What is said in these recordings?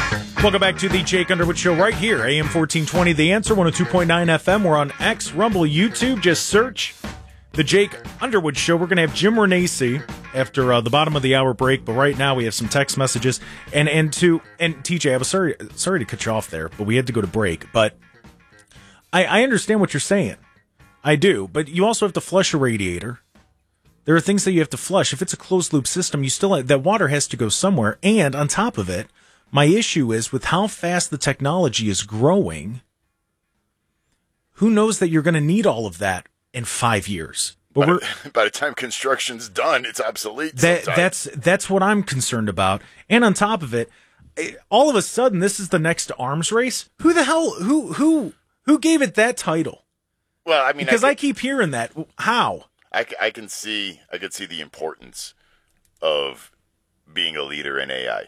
Welcome back to the Jake Underwood Show right here, AM 1420, The Answer, 102.9 FM. We're on X, Rumble, YouTube. Just search the Jake Underwood Show. We're going to have Jim Renacci after the bottom of the hour break, but right now we have some text messages. And TJ, I was sorry to cut you off there, but we had to go to break. But I understand what you're saying. I do, but you also have to flush a radiator. There are things that you have to flush. If it's a closed loop system, that water has to go somewhere. And on top of it, my issue is with how fast the technology is growing, who knows that you're going to need all of that in 5 years? But by the time construction's done, it's obsolete. That's what I'm concerned about. And on top of it, all of a sudden, this is the next arms race. Who the hell? Who gave it that title? Well, I mean, because I keep hearing that. How? I can see the importance of being a leader in AI.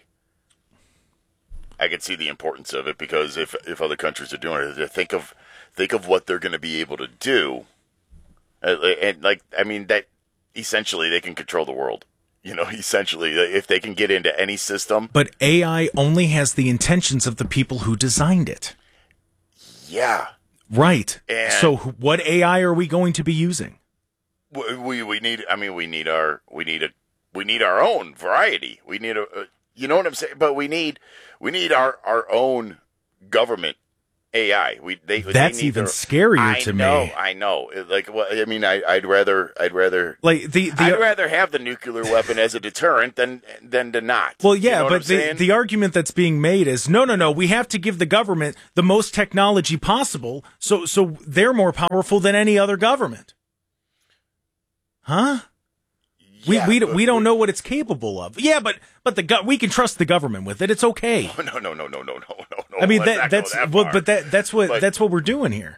I can see the importance of it because if other countries are doing it, think of what they're going to be able to do, and that essentially they can control the world. Essentially, if they can get into any system. But AI only has the intentions of the people who designed it. Yeah. Right. And so, what AI are we going to be using? We need our own variety. We need you know what I'm saying? But we need our own government AI. That's even scarier to me. I know. I'd rather I'd rather have the nuclear weapon as a deterrent than to not. Well, yeah, but the argument that's being made is no. We have to give the government the most technology possible, so they're more powerful than any other government. Huh? Yeah, we don't know what it's capable of. Yeah, but we can trust the government with it. It's okay. No. I mean that's what we're doing here.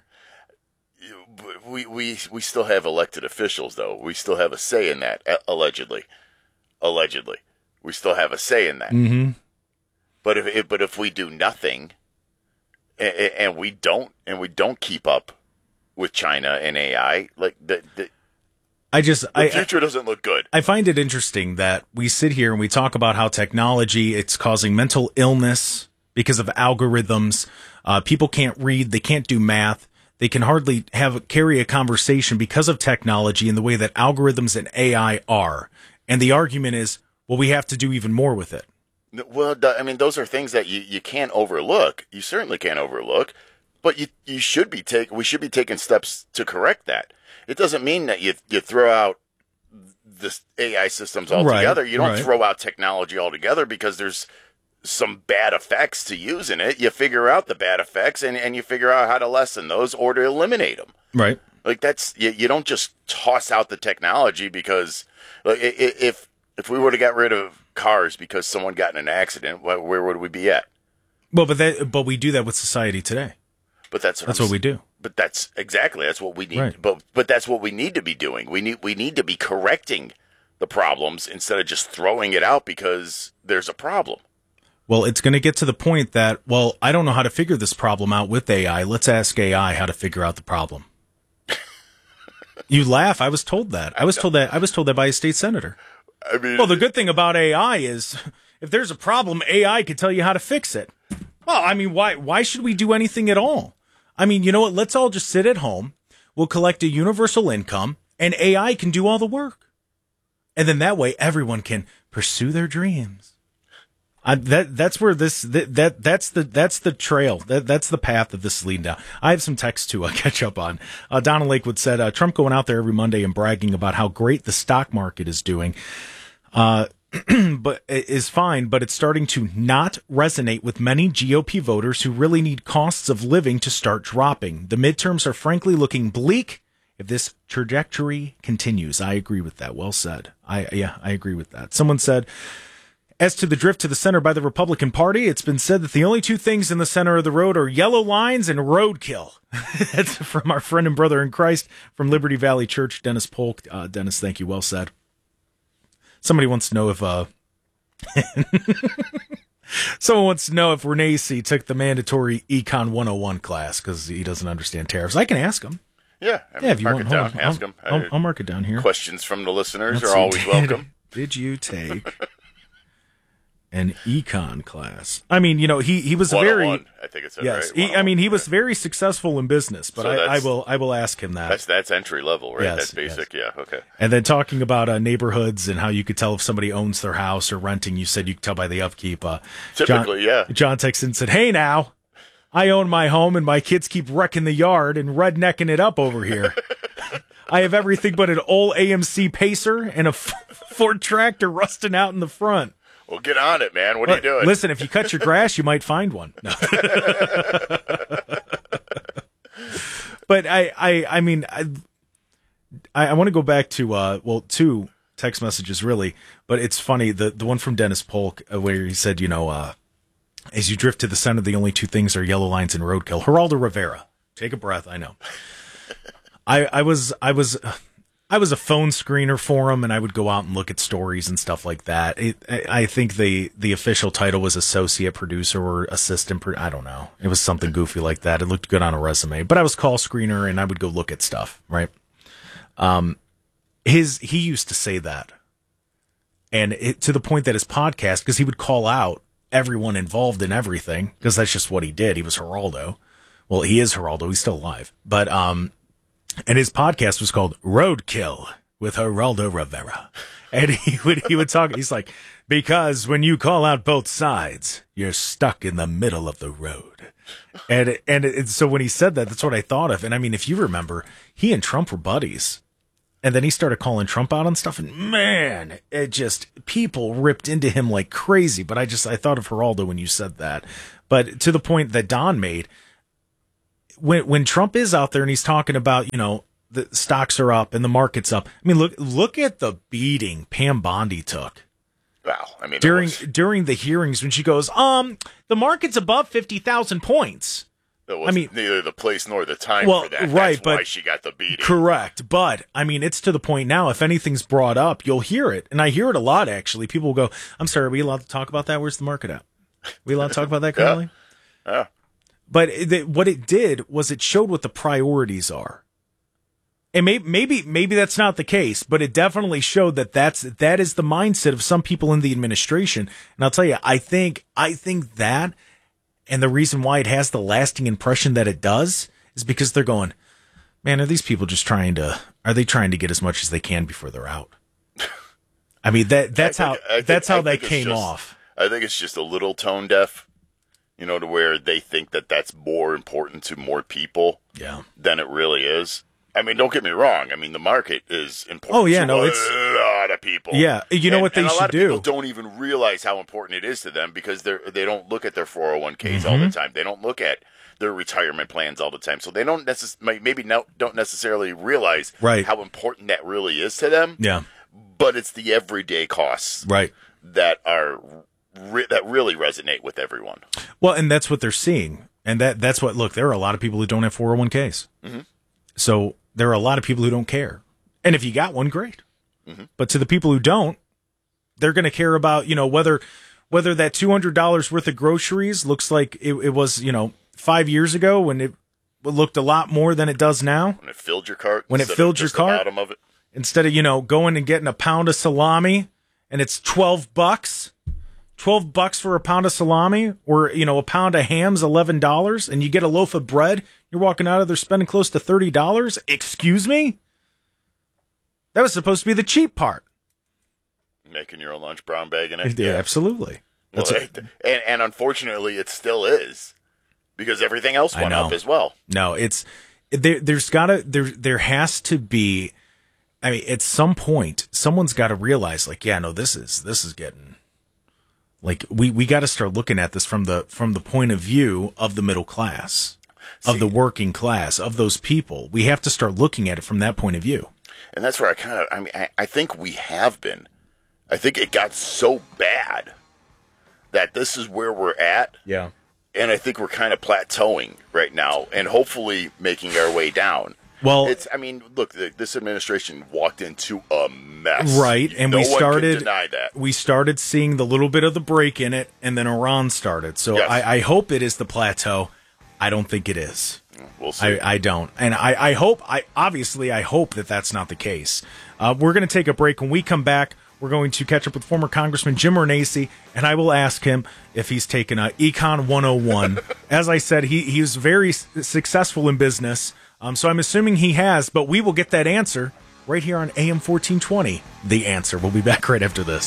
We still have elected officials though. We still have a say in that. Allegedly, we still have a say in that. Mm-hmm. But if we do nothing, and we don't keep up with China and AI, like the future doesn't look good. I find it interesting that we sit here and we talk about how technology, it's causing mental illness because of algorithms. People can't read. They can't do math. They can hardly carry a conversation because of technology and the way that algorithms and AI are. And the argument is, well, we have to do even more with it. Well, I mean, those are things that you can't overlook. You certainly can't overlook. But we should be taking steps to correct that. It doesn't mean that you throw out the AI systems altogether. Right, you don't throw out technology altogether because there's some bad effects to using it. You figure out the bad effects and you figure out how to lessen those or to eliminate them. Right. Like that's you don't just toss out the technology because if we were to get rid of cars because someone got in an accident, where would we be at? Well, but we do that with society today. But that's what we do. But that's what we need. Right. But that's what we need to be doing. We need to be correcting the problems instead of just throwing it out because there's a problem. Well, it's going to get to the point that, well, I don't know how to figure this problem out with AI. Let's ask AI how to figure out the problem. You laugh. I was told that. I was told that by a state senator. I mean, well, the good thing about AI is if there's a problem, AI can tell you how to fix it. Well, I mean, why should we do anything at all? I mean, you know what? Let's all just sit at home. We'll collect a universal income, and AI can do all the work. And then that way, everyone can pursue their dreams. That's where that's the trail. That's the path that this is leading down. I have some text to catch up on. Donna Lakewood said, Trump going out there every Monday and bragging about how great the stock market is doing. But is fine, but it's starting to not resonate with many GOP voters who really need costs of living to start dropping. The midterms are frankly looking bleak if this trajectory continues. I agree with that. Well said. I agree with that. Someone said, as to the drift to the center by the Republican Party, it's been said that the only two things in the center of the road are yellow lines and roadkill. That's from our friend and brother in Christ from Liberty Valley Church, Dennis Polk. Dennis, thank you. Well said. Somebody wants to know if someone wants to know if Renacci took the mandatory Econ 101 class because he doesn't understand tariffs. I can ask him. Yeah, if you mark want, it down. Ask him. I'll mark it down here. Questions from the listeners are always welcome. Did you take an econ class. I mean, he was very, I think it's yes. right. He was very successful in business, but So I will ask him that. That's entry level, right? Yes, That's basic. yes. Yeah. Okay. And then talking about neighborhoods and how you could tell if somebody owns their house or renting. You said you could tell by the upkeep. Typically, yeah. John Texan said, "Hey, now, I own my home and my kids keep wrecking the yard and rednecking it up over here. I have everything but an old AMC Pacer and a Ford tractor rusting out in the front." Well, get on it, man. What are you doing? Listen, if you cut your grass, you might find one. No. But I mean, I want to go back to two text messages really, but it's funny the one from Dennis Polk where he said, as you drift to the center, the only two things are yellow lines and roadkill. Geraldo Rivera, take a breath. I know. I was a phone screener for him, and I would go out and look at stories and stuff like that. I think the official title was associate producer or assistant. I don't know. It was something goofy like that. It looked good on a resume, but I was call screener, and I would go look at stuff. Right. He used to say that, and to the point that his podcast, because he would call out everyone involved in everything, because that's just what he did. He was Geraldo. Well, he is Geraldo. He's still alive, but and his podcast was called Roadkill with Geraldo Rivera. And he would talk, he's like, because when you call out both sides, you're stuck in the middle of the road. And so when he said that, that's what I thought of. And I mean, if you remember, he and Trump were buddies. And then he started calling Trump out on stuff, and man, people ripped into him like crazy. But I thought of Geraldo when you said that. But to the point that Don made, when Trump is out there and he's talking about, the stocks are up and the market's up. I mean, look at the beating Pam Bondi took. Wow. I mean, during the hearings when she goes, the market's above 50,000 points. That was neither the place nor the time well, for that. Right, That's why she got the beating. Correct. But, I mean, it's to the point now, if anything's brought up, you'll hear it. And I hear it a lot, actually. People will go, I'm sorry, are we allowed to talk about that? Where's the market at? Are we allowed to talk about that currently? Yeah. But what it did was it showed what the priorities are. And maybe that's not the case, but it definitely showed that that is the mindset of some people in the administration. And I'll tell you, I think that, and the reason why it has the lasting impression that it does is because they're going, man, are these people just trying to get as much as they can before they're out? I mean, that's how that came off. I think it's just a little tone deaf. To where they think that that's more important to more people than it really is. I mean, don't get me wrong. I mean, the market is important to it's a lot of people. Yeah, what they should do. A lot of people don't even realize how important it is to them because they don't look at their 401ks all the time. They don't look at their retirement plans all the time. So they don't don't necessarily realize how important that really is to them. Yeah. But it's the everyday costs that really resonate with everyone. Well, and that's what they're seeing. And that's what, look, there are a lot of people who don't have 401ks. Mm-hmm. So there are a lot of people who don't care. And if you got one, great. Mm-hmm. But to the people who don't, they're going to care about, whether that $200 worth of groceries looks like it was, 5 years ago when it looked a lot more than it does now. When it filled your cart. When it filled your cart. The bottom of it. Instead of, going and getting a pound of salami and it's $12. $12 for a pound of salami, or a pound of ham's $11, and you get a loaf of bread. You're walking out of there spending close to $30. Excuse me? That was supposed to be the cheap part. Making your own lunch brown bag in it. Yeah, absolutely. Well, and unfortunately, it still is because everything else went up as well. No, it's there has to be. I mean, at some point, someone's got to realize, this is getting. We got to start looking at this from the point of view of the middle class, of the working class, of those people. We have to start looking at it from that point of view. And that's where I think we have been. I think it got so bad that this is where we're at. Yeah. And I think we're kind of plateauing right now and hopefully making our way down. Well, look, this administration walked into a mess. Right, and no one can deny that. We started seeing the little bit of the break in it, and then Iran started. So yes. I hope it is the plateau. I don't think it is. We'll see. I don't. And I hope that that's not the case. We're going to take a break. When we come back, we're We're going to catch up with former Congressman Jim Renacci, and I will ask him if he's taken Econ 101. As I said, he was very successful in business, so I'm assuming he has, but we will get that answer right here on AM 1420. The Answer. We'll be back right after this.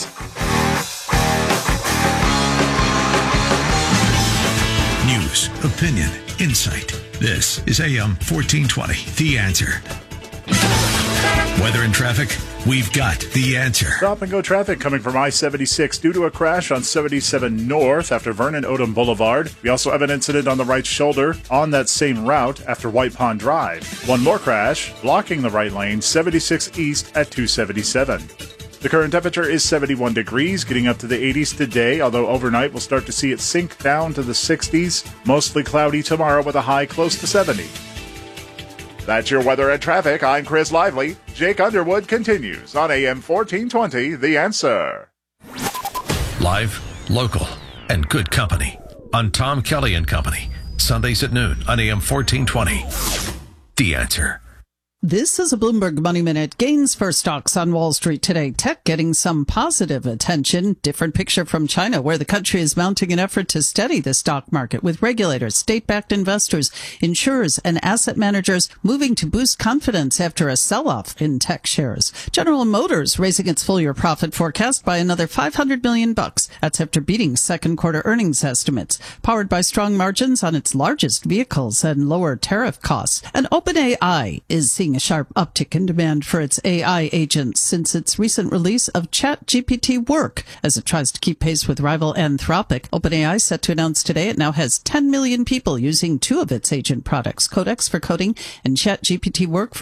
News, opinion, insight. This is AM 1420, The Answer. Weather and traffic, we've got the answer. Stop and go traffic coming from I-76 due to a crash on 77 North after Vernon Odom Boulevard. We also have an incident on the right shoulder on that same route after White Pond Drive. One more crash blocking the right lane, 76 East at 277. The current temperature is 71 degrees, getting up to the 80s today, although overnight we'll start to see it sink down to the 60s. Mostly cloudy tomorrow with a high close to 70. That's your weather and traffic. I'm Chris Lively. Jake Underwood continues on AM 1420, The Answer. Live, local, and good company on Tom Kelly and Company. Sundays at noon on AM 1420. The Answer. This is a Bloomberg Money Minute. Gains for stocks on Wall Street today. Tech getting some positive attention. Different picture from China, where the country is mounting an effort to steady the stock market with regulators, state-backed investors, insurers, and asset managers moving to boost confidence after a sell-off in tech shares. General Motors raising its full-year profit forecast by another $500 million. That's after beating second quarter earnings estimates, powered by strong margins on its largest vehicles and lower tariff costs. And OpenAI is seeing a sharp uptick in demand for its AI agents since its recent release of ChatGPT Work, as it tries to keep pace with rival Anthropic. OpenAI set to announce today it now has 10 million people using two of its agent products, Codex for coding and ChatGPT Work for